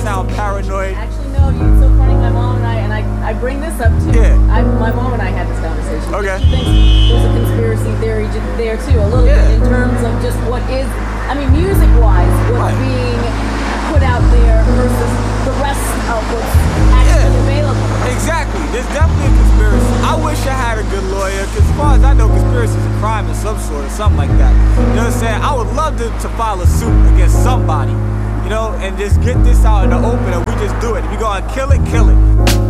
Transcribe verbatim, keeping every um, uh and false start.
sound paranoid. Actually, no, it's so funny. My mom and I, and I, I bring this up too. Yeah. I, my mom and I had this conversation. Okay. She thinks there's a conspiracy theory just there too, a little Yeah. bit in terms of just what is, I mean, music-wise, what's Right. being put out there versus the rest of what's actually Yeah. available. Exactly. There's definitely a conspiracy. I wish I had a good lawyer, because as far as I know, conspiracy is a crime of some sort or something like that. You know what I'm saying? I would love to, to file a suit against somebody, you know, and just get this out in the open and we just do it. If you're going to kill it, kill it.